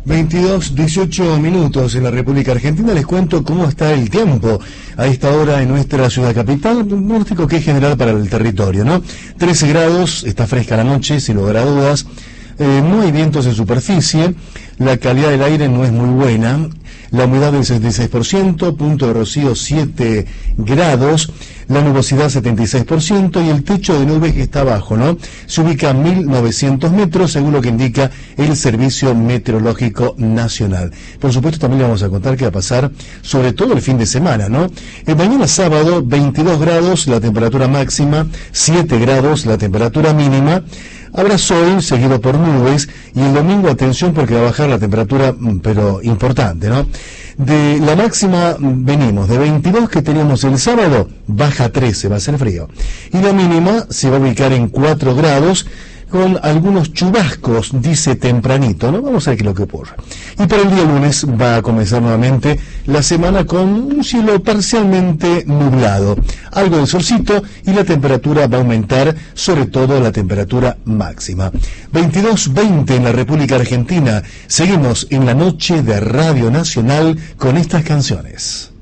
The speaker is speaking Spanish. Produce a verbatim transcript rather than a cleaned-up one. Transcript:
veintidós, dieciocho minutos en la República Argentina. Les cuento cómo está el tiempo a esta hora en nuestra ciudad capital, un pronóstico que es general para el territorio, ¿no? trece grados, está fresca la noche, sin lugar a dudas, eh, no hay vientos en superficie, la calidad del aire no es muy buena, la humedad del sesenta y seis por ciento, punto de rocío siete grados, la nubosidad setenta y seis por ciento y el techo de nubes que está bajo, ¿no? Se ubica a mil novecientos metros, según lo que indica el Servicio Meteorológico Nacional. Por supuesto, también le vamos a contar qué va a pasar, sobre todo el fin de semana, ¿no? El mañana sábado, veintidós grados, la temperatura máxima, siete grados, la temperatura mínima. Habrá sol, seguido por nubes, y el domingo, atención, porque va a bajar la temperatura, pero importante, ¿no? De la máxima venimos de veintidós que teníamos el sábado, baja a trece, va a ser frío. Y la mínima se va a ubicar en cuatro grados, con algunos chubascos, dice tempranito, ¿no? Vamos a ver qué es lo que ocurre. Y para el día lunes va a comenzar nuevamente la semana con un cielo parcialmente nublado, algo de solcito, y la temperatura va a aumentar, sobre todo la temperatura máxima. veintidós veinte en la República Argentina. Seguimos en la noche de Radio Nacional con estas canciones.